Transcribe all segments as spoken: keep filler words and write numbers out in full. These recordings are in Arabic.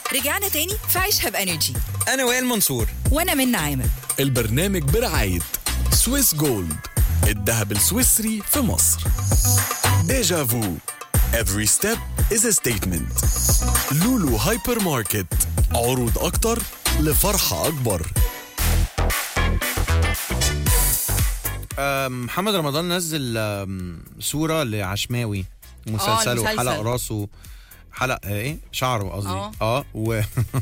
رجعنا تاني في عيشها بانرجي. انا وائل منصور وانا منى عامر. البرنامج برعاية سويس جولد، الذهب السويسري في مصر. ديجا فو Every step is a statement. لولو هايبر ماركت، عروض أكتر لفرحة أكبر. محمد رمضان نزل صورة لعشماوي مسلسله، حلق راسه، حلق ايه شعره قصدي اه, آه و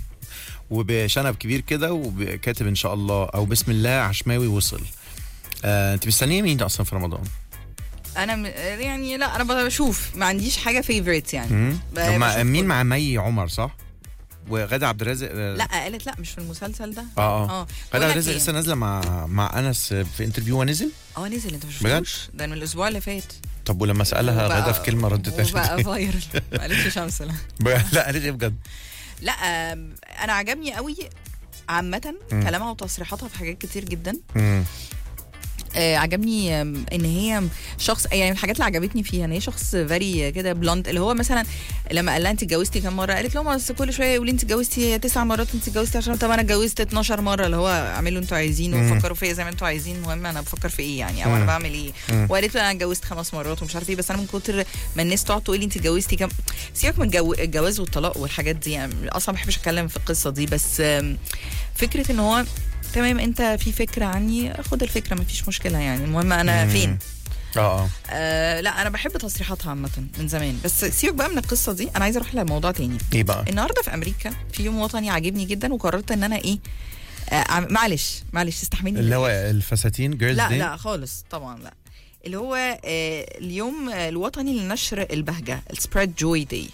وبشنب كبير كده، وكاتب ان شاء الله او بسم الله عشماوي وصل. آه، انت مستنيه مين ده اصلا في رمضان؟ انا م... يعني لا انا بشوف ما عنديش حاجه فيفوريت يعني. مع مين؟ مع مي عمر صح؟ وغادة عبد الرازق. لا قالت لا مش في المسلسل ده. اه اه غادة عبد الرازق لسه نازله مع مع انس في انترفيو. ونزل اه نزل انت مش شفتوش؟ ده من الاسبوع اللي فات. طب ولما سالها غادة في كلمه ردت قالت بقى فايرل ما قالتش شمس. لا لا قالت ايه بجد؟ لا انا عجبني قوي عامه كلامها وتصريحاتها في حاجات كتير جدا. مم. آه عجبني ان هي شخص، يعني الحاجات اللي عجبتني فيها ان هي شخص فيري كده بلوند، اللي هو مثلا لما قال لها انت اتجوزتي كام مره، قالت له بس كل شويه يقول لي انت اتجوزتي تسع مرات، انت اتجوزتي عشرة. طب انا اتجوزت اتناشر مره، اللي هو اعملوا انتوا عايزين وفكروا فيا زي ما انتوا عايزين، المهم انا بفكر في ايه يعني، او انا بعمل ايه. وقالت له انا اتجوزت خمس مرات ومش عارف ايه، بس انا من كتر ما الناس تقعد تقول لي انت اتجوزتي كام، سيبك من الجو... الجواز والطلاق والحاجات دي، يعني اصلا ما بحبش اتكلم في القصه دي، بس فكره ان هو تمام انت في فكره عني، خد الفكره مفيش مشكله يعني، المهم انا مم. فين. اه اه لا انا بحب تصريحاتها عامه من زمان، بس سيبك بقى من القصه دي، انا عايزه اروح لموضوع تاني. ايه بقى؟ النهارده في امريكا في يوم وطني عاجبني جدا، وقررت ان انا ايه آه معلش معلش استحملني. اللي هو الفساتين جيرلز لا دي؟ لا خالص طبعا لا، اللي هو آه اليوم الوطني لنشر البهجه، السبريد جوي داي.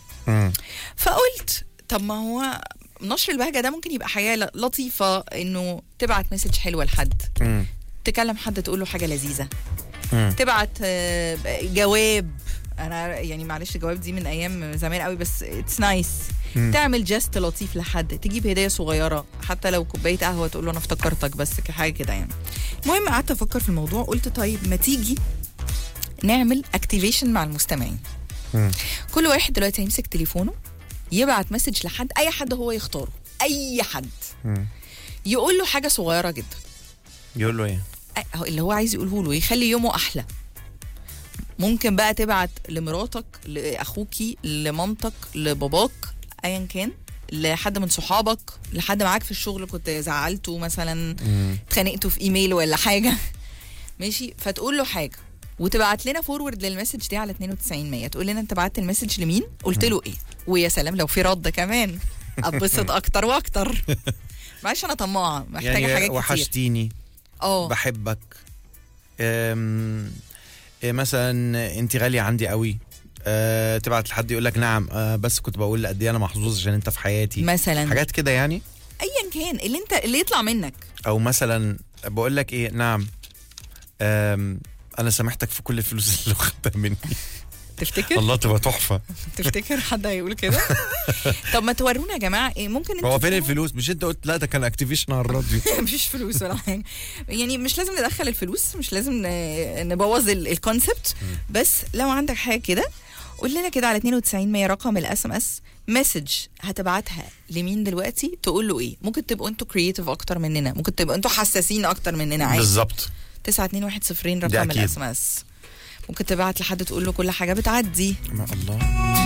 فقلت طب ما هو نشر البهجة ده ممكن يبقى حياة لطيفة، انه تبعت مسج حلوة لحد، م. تكلم حد تقول له حاجة لذيذة، م. تبعت جواب، انا يعني معلش الجواب دي من ايام زمان قوي بس اتس نايس nice. تعمل جست لطيف لحد، تجيب هدية صغيرة حتى لو كوباية قهوة تقول له انا افتكرتك، بس كحاجة كده يعني. المهم قعدت افكر في الموضوع، قلت طيب ما تيجي نعمل اكتيفيشن مع المستمعين. م. كل واحد دلوقتي هيمسك تليفونه يبعت مسج لحد، اي حد هو يختاره، اي حد مم. يقول له حاجه صغيره جدا. يقول له ايه؟ اللي هو عايز يقوله له يخلي يومه احلى. ممكن بقى تبعت لمراتك، لاخوكي، لمامتك، لباباك، ايا كان، لحد من صحابك، لحد معاك في الشغل كنت زعلته مثلا، اتخانقتوا في ايميل ولا حاجه ماشي، فتقول له حاجه وتبعت لنا فورورد للمسج دي على اتنين وتسعين مية، تقول لنا انت بعت المسج لمين، قلت له ايه، ويا سلام لو في رد كمان اتبسط اكتر واكتر. معلش انا طماعه محتاجه يعني حاجات كتير. وحشتيني، اه بحبك، مثلا انت غاليه عندي قوي، أه تبعت لحد يقول لك نعم، أه بس كنت بقول قد ايه انا محظوظ عشان انت في حياتي مثلا، حاجات كده يعني، ايا كان اللي انت اللي يطلع منك. او مثلا بقول لك ايه، نعم انا سامحتك في كل الفلوس اللي خدتها مني. تفتكر؟ الله تبقى تحفه. تفتكر حد هيقول كده؟ طب ما تورونا يا جماعه ايه ممكن انت. هو فين الفلوس؟ مش انت قلت لا ده كان اكتيفيشن على الراديو. مفيش فلوس ولا حاجه يعني، مش لازم ندخل الفلوس، مش لازم نبوظ الكونسبت، بس لو عندك حاجه كده قول لنا كده على اتنين وتسعين مية رقم الاس ام اس، مسج هتبعتها لمين دلوقتي، تقول له ايه. ممكن تبقوا انتوا كرييتيف اكتر مننا، ممكن تبقوا انتوا حساسين اكتر مننا عادي. بالظبط. تسعة اتنين واحد صفرين رقم الاس ام اس. ممكن تبعت لحد تقول له كل حاجه بتعدي. ما الله.